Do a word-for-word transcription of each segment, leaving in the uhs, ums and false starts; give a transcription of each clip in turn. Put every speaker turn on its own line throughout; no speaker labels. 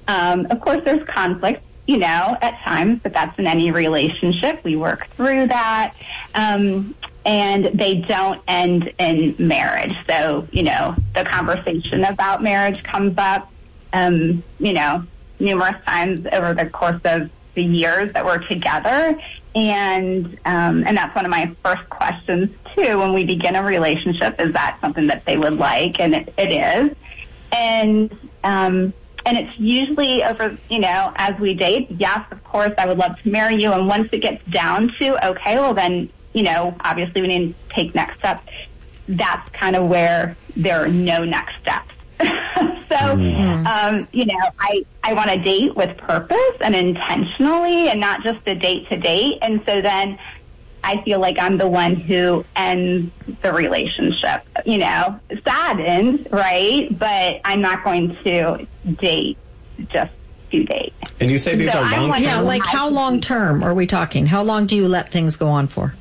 Um, of course, there's conflict, you know, at times, but that's in any relationship. We work through that. Um, and they don't end in marriage. So, you know, the conversation about marriage comes up, um, you know, numerous times over the course of the years that we're together. And um, and that's one of my first questions, too, when we begin a relationship. Is that something that they would like? And it, it is. And um, and it's usually over, you know, as we date, yes, of course, I would love to marry you. And once it gets down to, okay, well, then, you know, obviously we need to take next steps. That's kind of where there are no next steps. So, mm. um, you know, I, I want to date with purpose and intentionally and not just a date to date. And so then I feel like I'm the one who ends the relationship, you know, saddened, right? But I'm not going to date just to date.
And you say these so are long term?
Yeah, like how long term are we talking? How long do you let things go on for?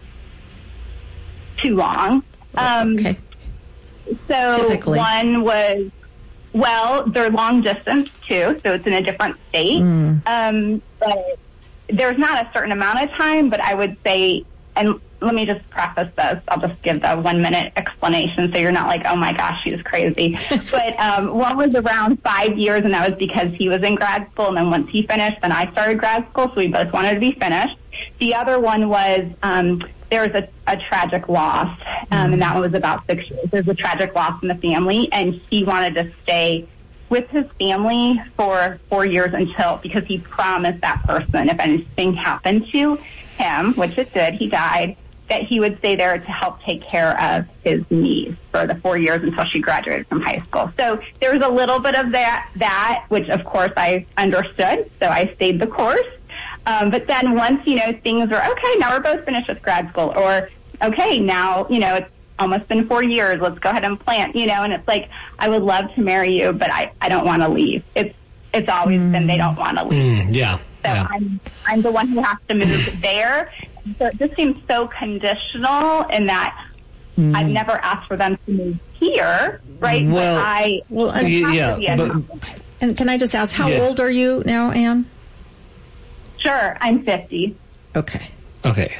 Too long. Um,
okay.
So
Typically.
One was, well, they're long distance too, so it's in a different state. Mm. Um, but there's not a certain amount of time, but I would say, and let me just preface this, I'll just give the one minute explanation so you're not like, oh my gosh, she's crazy. But um, one was around five years, and that was because he was in grad school, and then once he finished, then I started grad school, so we both wanted to be finished. The other one was um, there was a, a tragic loss, um, and that one was about six years. There's a tragic loss in the family, and he wanted to stay with his family for four years until, because he promised that person if anything happened to him, which it did, he died, that he would stay there to help take care of his niece for the four years until she graduated from high school. So there was a little bit of that, that which of course I understood, so I stayed the course. Um, but then once, you know, things were, okay, now we're both finished with grad school, or, okay, now, you know, it's almost been four years, let's go ahead and plan, you know, and it's like, I would love to marry you, but I, I don't want to leave. It's it's always mm. been they don't want to leave.
Mm, yeah.
So
yeah.
I'm, I'm the one who has to move there. So it just seems so conditional in that mm. I've never asked for them to move here, right?
Well,
but I,
well, and,
yeah, but,
and can I just ask, how
yeah.
old are you now, Anne?
Sure, I'm fifty.
Okay.
Okay.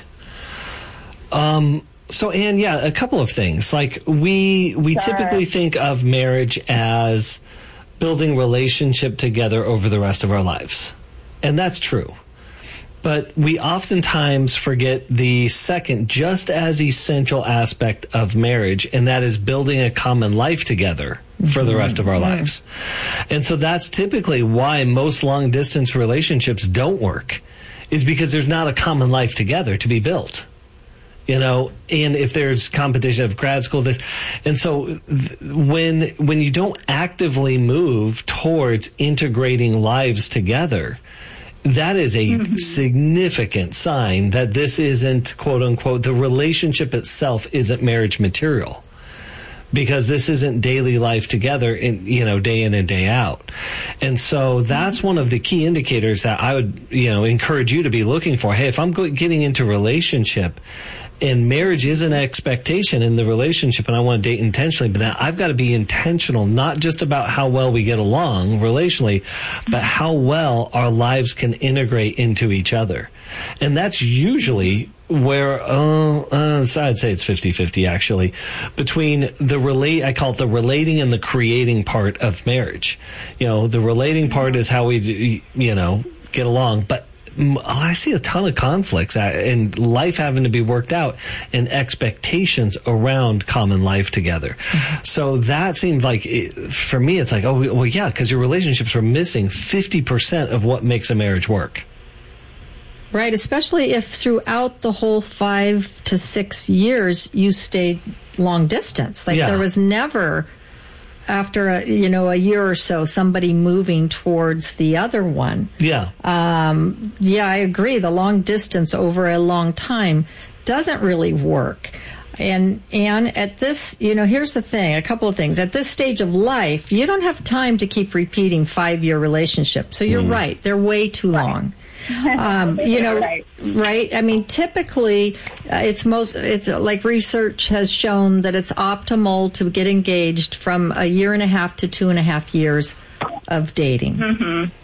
Um, so, Anne, yeah, a couple of things. Like, we we
sure.
typically think of marriage as building relationship together over the rest of our lives. And that's true. But we oftentimes forget the second, just as essential aspect of marriage, and that is building a common life together for the rest of our
yeah.
lives. And so that's typically why most long-distance relationships don't work, is because there's not a common life together to be built. You know, and if there's competition of grad school, this, and so th- when when you don't actively move towards integrating lives together, that is a mm-hmm. significant sign that this isn't, quote unquote, the relationship itself isn't marriage material, because this isn't daily life together, in, you know, day in and day out. And so that's one of the key indicators that I would, you know, encourage you to be looking for. Hey, if I'm go- getting into relationship, and marriage is an expectation in the relationship, and I want to date intentionally, but then I've got to be intentional, not just about how well we get along relationally, but how well our lives can integrate into each other. And that's usually where, uh, uh, I'd say it's fifty-fifty actually, between the relate, I call it the relating and the creating part of marriage. You know, the relating part is how we, you know, get along, but I see a ton of conflicts and life having to be worked out and expectations around common life together. Mm-hmm. So that seemed like, it, for me, it's like, oh, well, yeah, because your relationships are missing fifty percent of what makes a marriage work.
Right, especially if throughout the whole five to six years you stayed long distance. Like yeah. there was never, after a, you know, a year or so, somebody moving towards the other one.
Yeah.
Um, yeah, I agree. The long distance over a long time doesn't really work. And, and at this, you know, here's the thing, a couple of things. At this stage of life, you don't have time to keep repeating five-year relationships. So you're mm. right. They're way too right. long. Um, you know, right. right? I mean, typically, uh, it's most, it's uh, like research has shown that it's optimal to get engaged from a year and a half to two and a half years of dating.
Mm-hmm.